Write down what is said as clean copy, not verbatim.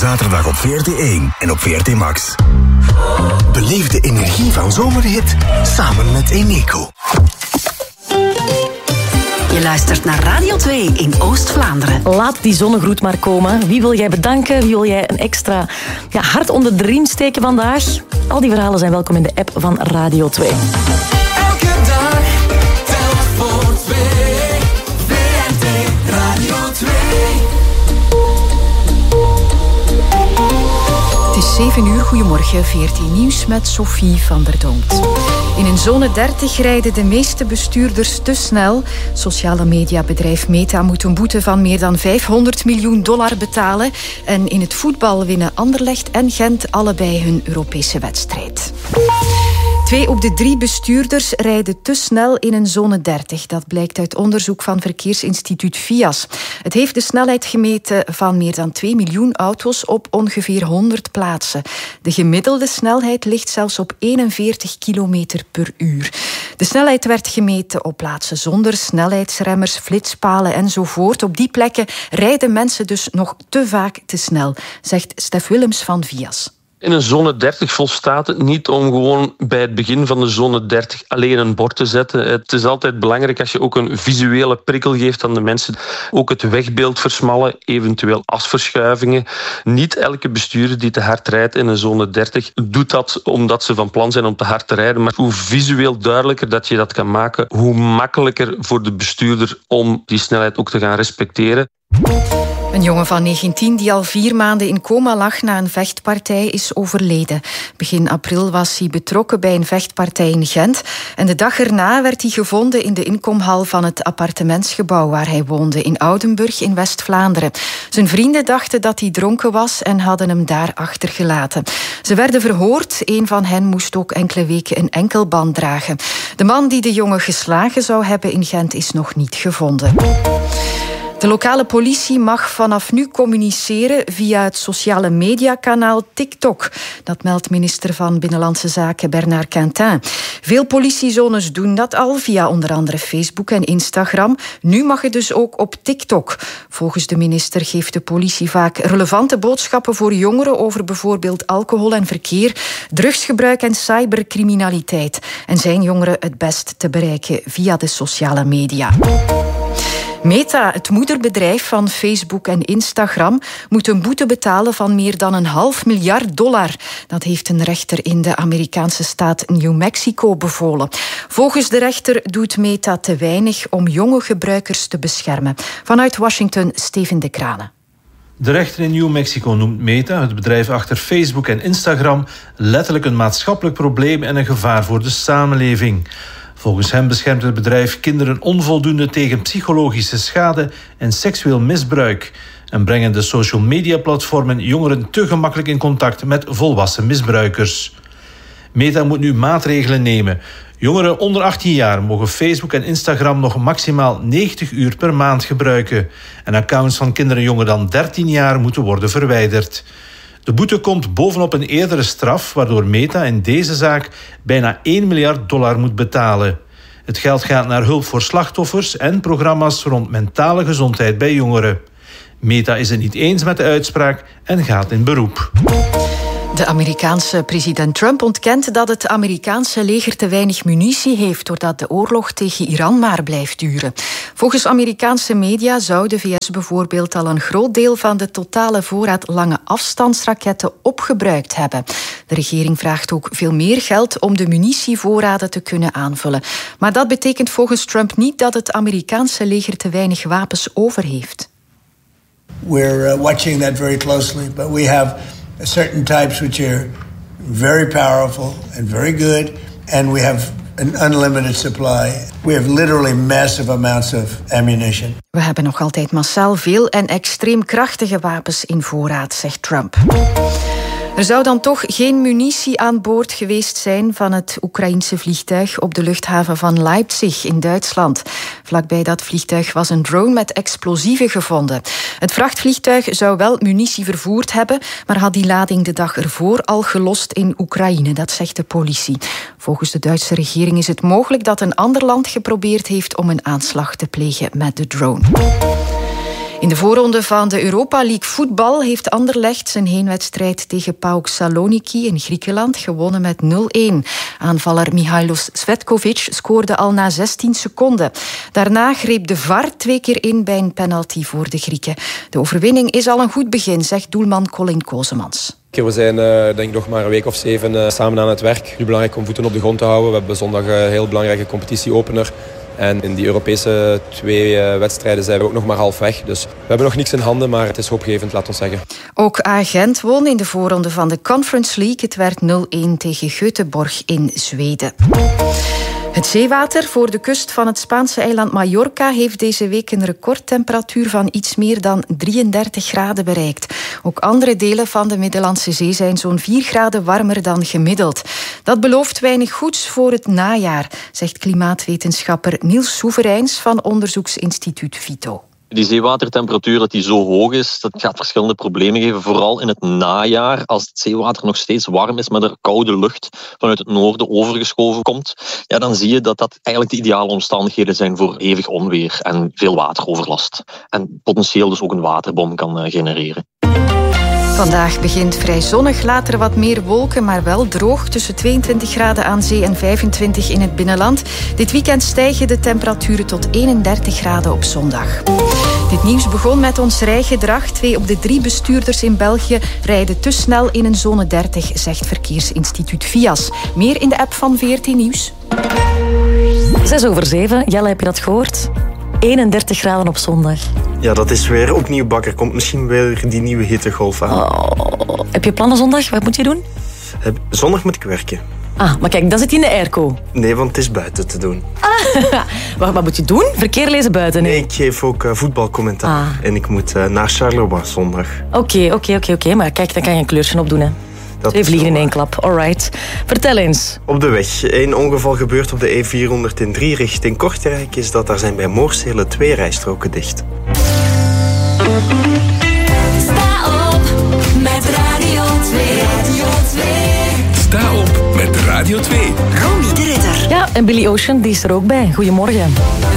zaterdag op VRT1 en op VRT Max. Beleef de energie van zomerhit samen met Eneco. Je luistert naar Radio 2 in Oost-Vlaanderen. Laat die zonnegroet maar komen. Wie wil jij bedanken? Wie wil jij een extra hart onder de riem steken vandaag? Al die verhalen zijn welkom in de app van Radio 2. Elke dag telt voor 2. VRT Radio 2. Het is 7 uur. Goedemorgen, VRT Nieuws met Sophie van der Donkt. In een zone 30 rijden de meeste bestuurders te snel. Sociale mediabedrijf Meta moet een boete van meer dan $500 miljoen betalen. En in het voetbal winnen Anderlecht en Gent allebei hun Europese wedstrijd. 2 op de 3 bestuurders rijden te snel in een zone 30. Dat blijkt uit onderzoek van verkeersinstituut VIAS. Het heeft de snelheid gemeten van meer dan 2 miljoen auto's op ongeveer 100 plaatsen. De gemiddelde snelheid ligt zelfs op 41 kilometer per uur. De snelheid werd gemeten op plaatsen zonder snelheidsremmers, flitspalen enzovoort. Op die plekken rijden mensen dus nog te vaak te snel, zegt Stef Willems van VIAS. In een zone 30 volstaat het niet om gewoon bij het begin van de zone 30 alleen een bord te zetten. Het is altijd belangrijk als je ook een visuele prikkel geeft aan de mensen. Ook het wegbeeld versmallen, eventueel asverschuivingen. Niet elke bestuurder die te hard rijdt in een zone 30 doet dat omdat ze van plan zijn om te hard te rijden. Maar hoe visueel duidelijker dat je dat kan maken, hoe makkelijker voor de bestuurder om die snelheid ook te gaan respecteren. Een jongen van 19 die al 4 maanden in coma lag na een vechtpartij is overleden. Begin april was hij betrokken bij een vechtpartij in Gent. En de dag erna werd hij gevonden in de inkomhal van het appartementsgebouw waar hij woonde in Oudenburg in West-Vlaanderen. Zijn vrienden dachten dat hij dronken was en hadden hem daar achtergelaten. Ze werden verhoord. Een van hen moest ook enkele weken een enkelband dragen. De man die de jongen geslagen zou hebben in Gent is nog niet gevonden. De lokale politie mag vanaf nu communiceren via het sociale mediakanaal TikTok. Dat meldt minister van Binnenlandse Zaken Bernard Quintin. Veel politiezones doen dat al via onder andere Facebook en Instagram. Nu mag het dus ook op TikTok. Volgens de minister geeft de politie vaak relevante boodschappen voor jongeren over bijvoorbeeld alcohol en verkeer, drugsgebruik en cybercriminaliteit. En zijn jongeren het best te bereiken via de sociale media. Meta, het moederbedrijf van Facebook en Instagram, moet een boete betalen van meer dan $500 miljard. Dat heeft een rechter in de Amerikaanse staat New Mexico bevolen. Volgens de rechter doet Meta te weinig om jonge gebruikers te beschermen. Vanuit Washington, Steven de Kranen. De rechter in New Mexico noemt Meta, het bedrijf achter Facebook en Instagram, letterlijk een maatschappelijk probleem en een gevaar voor de samenleving. Volgens hem beschermt het bedrijf kinderen onvoldoende tegen psychologische schade en seksueel misbruik en brengen de social media platformen jongeren te gemakkelijk in contact met volwassen misbruikers. Meta moet nu maatregelen nemen. Jongeren onder 18 jaar mogen Facebook en Instagram nog maximaal 90 uur per maand gebruiken en accounts van kinderen jonger dan 13 jaar moeten worden verwijderd. De boete komt bovenop een eerdere straf, waardoor Meta in deze zaak bijna $1 miljard moet betalen. Het geld gaat naar hulp voor slachtoffers en programma's rond mentale gezondheid bij jongeren. Meta is het niet eens met de uitspraak en gaat in beroep. De Amerikaanse president Trump ontkent dat het Amerikaanse leger te weinig munitie heeft, doordat de oorlog tegen Iran maar blijft duren. Volgens Amerikaanse media zou de VS bijvoorbeeld al een groot deel van de totale voorraad lange afstandsraketten opgebruikt hebben. De regering vraagt ook veel meer geld om de munitievoorraden te kunnen aanvullen. Maar dat betekent volgens Trump niet dat het Amerikaanse leger te weinig wapens over heeft. We're watching that very closely, but we have certain types which are very powerful and very good, and we have an unlimited supply. We have literally massive amounts of ammunition. We hebben nog altijd massaal veel en extreem krachtige wapens in voorraad, zegt Trump. Er zou dan toch geen munitie aan boord geweest zijn van het Oekraïense vliegtuig op de luchthaven van Leipzig in Duitsland. Vlakbij dat vliegtuig was een drone met explosieven gevonden. Het vrachtvliegtuig zou wel munitie vervoerd hebben, maar had die lading de dag ervoor al gelost in Oekraïne, dat zegt de politie. Volgens de Duitse regering is het mogelijk dat een ander land geprobeerd heeft om een aanslag te plegen met de drone. In de voorronde van de Europa League voetbal heeft Anderlecht zijn heenwedstrijd tegen PAOK Saloniki in Griekenland gewonnen met 0-1. Aanvaller Mihailos Svetkovic scoorde al na 16 seconden. Daarna greep de VAR 2 keer in bij een penalty voor de Grieken. De overwinning is al een goed begin, zegt doelman Colin Kozemans. We zijn denk ik nog maar een week of 7 samen aan het werk. Het is belangrijk om voeten op de grond te houden. We hebben zondag een heel belangrijke competitieopener. En in die Europese 2 wedstrijden zijn we ook nog maar half weg. Dus we hebben nog niks in handen, maar het is hoopgevend, laat ons zeggen. Ook Gent won in de voorronde van de Conference League. Het werd 0-1 tegen Göteborg in Zweden. Het zeewater voor de kust van het Spaanse eiland Mallorca heeft deze week een recordtemperatuur van iets meer dan 33 graden bereikt. Ook andere delen van de Middellandse Zee zijn zo'n 4 graden warmer dan gemiddeld. Dat belooft weinig goeds voor het najaar, zegt klimaatwetenschapper Niels Soevereins van onderzoeksinstituut Vito. Die zeewatertemperatuur dat die zo hoog is, dat gaat verschillende problemen geven. Vooral in het najaar, als het zeewater nog steeds warm is, maar er koude lucht vanuit het noorden overgeschoven komt, ja, dan zie je dat dat eigenlijk de ideale omstandigheden zijn voor hevig onweer en veel wateroverlast. En potentieel dus ook een waterbom kan genereren. Vandaag begint vrij zonnig, later wat meer wolken, maar wel droog. Tussen 22 graden aan zee en 25 in het binnenland. Dit weekend stijgen de temperaturen tot 31 graden op zondag. Dit nieuws begon met ons rijgedrag. 2 op de 3 bestuurders in België rijden te snel in een zone 30, zegt verkeersinstituut VIAS. Meer in de app van VRT Nieuws. 6:07. Jelle, heb je dat gehoord? 31 graden op zondag. Ja, dat is weer opnieuw bakker. Komt misschien weer die nieuwe hittegolf aan. Oh, heb je plannen zondag? Wat moet je doen? Zondag moet ik werken. Ah, maar kijk, dan zit hij in de airco. Nee, want het is buiten te doen. Wat moet je doen? Verkeer lezen buiten? Nee, ik geef ook voetbalcommentaar. En ik moet naar Charleroi zondag. Oké. Maar kijk, dan kan je een kleurtje opdoen, hè. 2 vliegen in 1 klap. Alright. Vertel eens. Op de weg. 1 ongeval gebeurt op de E403 richting Kortrijk. Is dat daar zijn bij Moorsele 2 rijstroken dicht. Sta op met Radio 2. Radio 2. Sta op met Radio 2. Romy de Ridder. Ja, en Billy Ocean, die is er ook bij. Goedemorgen.